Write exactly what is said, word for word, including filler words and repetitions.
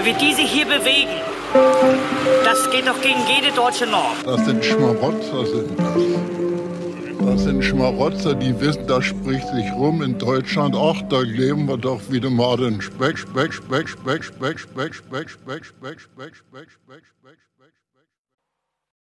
wie die sich hier bewegen, das geht doch gegen jede deutsche Norm. Das sind Schmarotzer, sind das. Das sind Schmarotzer, die wissen, das spricht sich rum in Deutschland. Ach, da leben wir doch wieder mal den Speck, Speck, Speck, Speck, Speck, Speck, Speck, Speck, Speck, Speck, Speck, Speck, Speck.